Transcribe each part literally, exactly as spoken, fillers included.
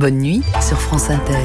Bonne nuit sur France Inter.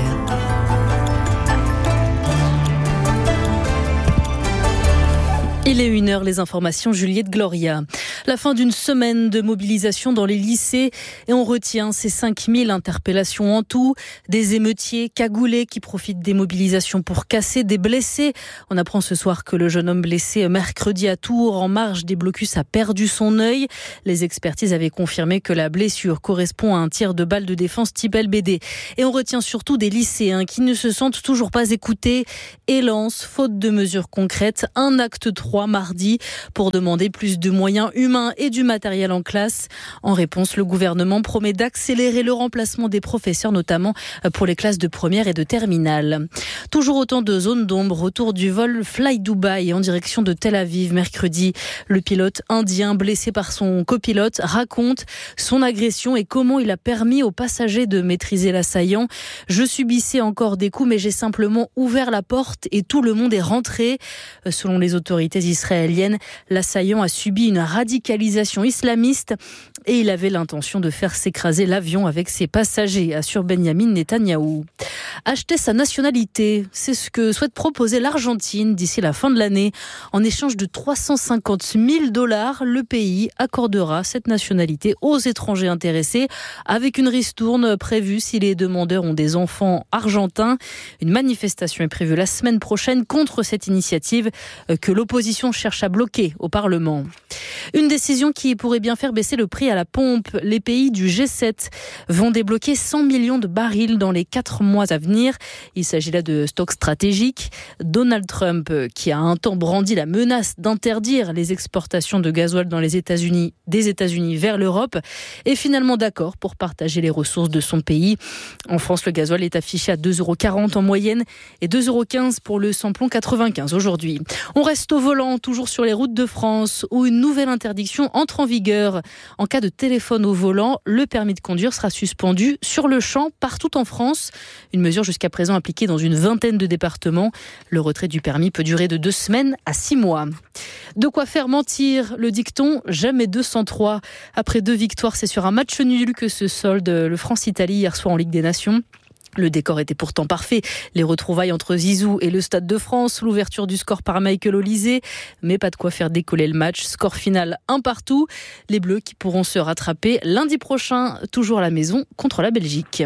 Il est une heure, les informations, Juliette Gloria. La fin d'une semaine de mobilisation dans les lycées et on retient ces cinq mille interpellations en tout. Des émeutiers cagoulés qui profitent des mobilisations pour casser, des blessés. On apprend ce soir que le jeune homme blessé mercredi à Tours en marge des blocus a perdu son œil. Les expertises avaient confirmé que la blessure correspond à un tir de balle de défense type L B D. Et on retient surtout des lycéens qui ne se sentent toujours pas écoutés et lancent, faute de mesures concrètes, un acte trois mardi pour demander plus de moyens humains et du matériel en classe. En réponse, le gouvernement promet d'accélérer le remplacement des professeurs, notamment pour les classes de première et de terminale. Toujours autant de zones d'ombre autour du vol Fly Dubai en direction de Tel Aviv mercredi. Le pilote indien blessé par son copilote raconte son agression et comment il a permis aux passagers de maîtriser l'assaillant. Je subissais encore des coups, mais j'ai simplement ouvert la porte et tout le monde est rentré. Selon les autorités israéliennes, l'assaillant a subi une radicalisation islamiste et il avait l'intention de faire s'écraser l'avion avec ses passagers, assure Benjamin Netanyahou. Acheter sa nationalité, c'est ce que souhaite proposer l'Argentine d'ici la fin de l'année. En échange de trois cent cinquante mille dollars, le pays accordera cette nationalité aux étrangers intéressés, avec une ristourne prévue si les demandeurs ont des enfants argentins. Une manifestation est prévue la semaine prochaine contre cette initiative que l'opposition cherche à bloquer au Parlement. Une décision qui pourrait bien faire baisser le prix à la pompe. Les pays du G sept vont débloquer cent millions de barils dans les quatre mois à venir. Il s'agit là de stocks stratégiques. Donald Trump, qui a un temps brandi la menace d'interdire les exportations de gasoil dans les États-Unis, des États-Unis vers l'Europe, est finalement d'accord pour partager les ressources de son pays. En France, le gasoil est affiché à deux euros quarante en moyenne et deux euros quinze pour le samplon quatre-vingt-quinze aujourd'hui. On reste au volant, toujours sur les routes de France, où une nouvelle interdiction entre en vigueur. En cas de téléphone au volant, le permis de conduire sera suspendu sur le champ partout en France. Une mesure jusqu'à présent appliquée dans une vingtaine de départements. Le retrait du permis peut durer de deux semaines à six mois. De quoi faire mentir le dicton « Jamais deux cent trois ». Après deux victoires, c'est sur un match nul que se solde le France-Italie hier soir en Ligue des Nations. Le décor était pourtant parfait. Les retrouvailles entre Zizou et le Stade de France, l'ouverture du score par Michael Olysée, mais pas de quoi faire décoller le match. Score final un partout. Les Bleus qui pourront se rattraper lundi prochain, toujours à la maison, contre la Belgique.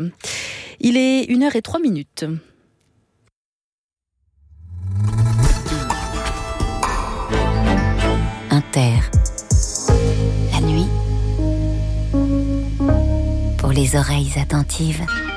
Il est une heure et trois minutes. Inter. La nuit. Pour les oreilles attentives.